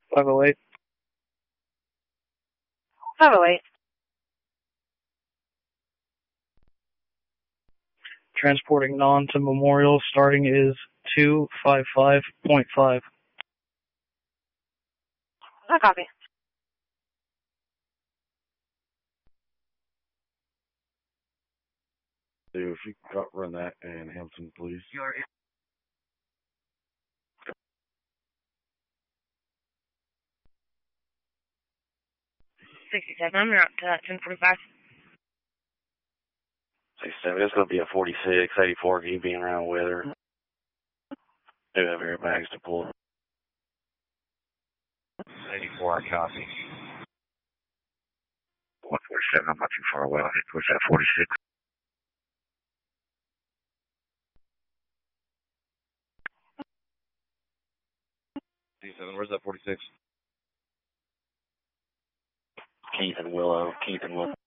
508. 508. Transporting non to Memorial starting is 255.5. I copy. Dude, if you could run that in Hampton, please. 67. I'm out to 1045. 67, it's going to be a 46, 84, you being around with her. Do have airbags to pull. 84, I copy. 147, I'm not too far away. I'll hit push that 46. Where's that 46? Keith and Willow.